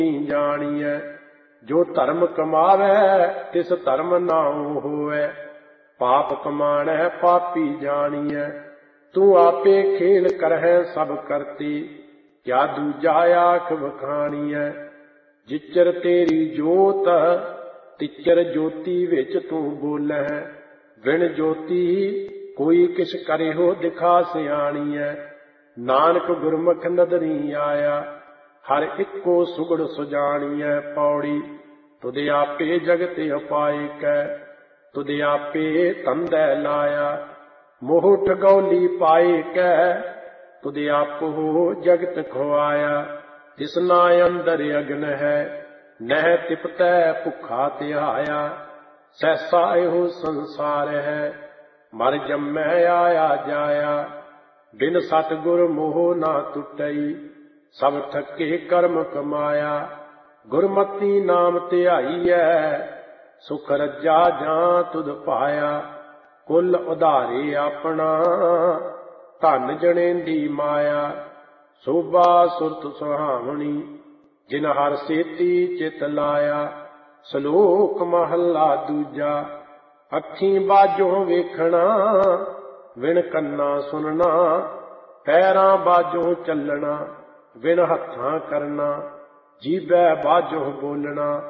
जानिए। जो धर्म कमावे तिस धर्म नाऊ होवे, पाप कमाणे पापी जानिए। तू आपे खेल करहै सब करती, क्या दूजा आख बखाणीए। जिचर तेरी जोत तिचर ज्योति विच तू बोलै, बिन ज्योति कोई किस करे हो दिखा सियाणीए। नानक गुरमुख नदरी आया, हर इको सुगड़ सुजाणीए। पौड़ी तुद आपे जगत उपाय कै, तुद आपे तंदै लाया। मोह ठगौली पाए कै, तुद आपो जगत खुआया। तिसना अंदर अग्न है, नह तिपतै भुखा तिहाया। सहसा एहो संसार है, मर जम्मै आया जाया। बिन सतगुर मोह ना टुटई, सब थके कर्म कमाया। गुरमति नाम धियाईऐ, सुख रज्जा जां तुद पाया। कुल उधारे अपना, धन जनेंदी माया। शोभा सुरत सुहावनी, जिन हर सेती चित लाया। सलोक महला दूजा, अखीं बाजों वेखना, बिन कन्ना सुनना। पैरां बाजों चलना, बिन हत्थां करना। जीभै बाजों बोलना,